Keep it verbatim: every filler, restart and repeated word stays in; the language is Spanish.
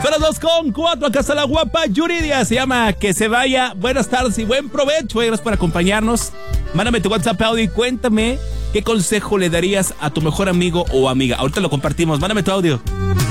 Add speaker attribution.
Speaker 1: Son las dos con cuatro, acá está la guapa Yuridia, se llama Que se vaya. Buenas tardes y buen provecho, gracias por acompañarnos. Mándame tu WhatsApp audio y cuéntame qué consejo le darías a tu mejor amigo o amiga. Ahorita lo compartimos, mándame tu audio.